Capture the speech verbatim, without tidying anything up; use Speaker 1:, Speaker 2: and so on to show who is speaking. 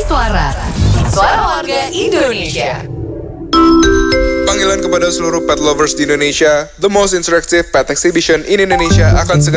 Speaker 1: Suara. Suara warga Indonesia.
Speaker 2: Panggilan kepada seluruh pet lovers di Indonesia, the most interactive pet exhibition in Indonesia akan segera